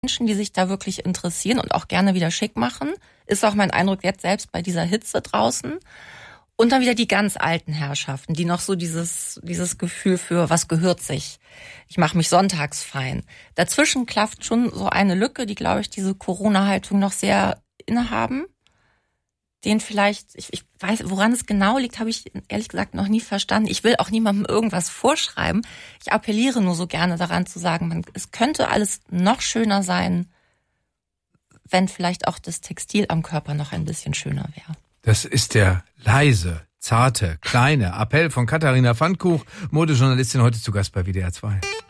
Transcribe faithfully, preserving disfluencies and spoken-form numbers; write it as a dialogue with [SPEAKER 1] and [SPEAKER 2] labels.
[SPEAKER 1] Menschen, die sich da wirklich interessieren und auch gerne wieder schick machen. Ist auch mein Eindruck jetzt selbst bei dieser Hitze draußen. Und dann wieder die ganz alten Herrschaften, die noch so dieses dieses Gefühl für, was gehört sich. Ich mache mich sonntags fein. Dazwischen klafft schon so eine Lücke, die, glaube ich, diese Corona-Haltung noch sehr innehaben. Den vielleicht, ich, ich weiß, woran es genau liegt, habe ich ehrlich gesagt noch nie verstanden. Ich will auch niemandem irgendwas vorschreiben. Ich appelliere nur so gerne daran zu sagen, man, es könnte alles noch schöner sein, wenn vielleicht auch das Textil am Körper noch ein bisschen schöner wäre.
[SPEAKER 2] Das ist der leise, zarte, kleine Appell von Katharina Pfannkuch, Modejournalistin, heute zu Gast bei W D R zwei.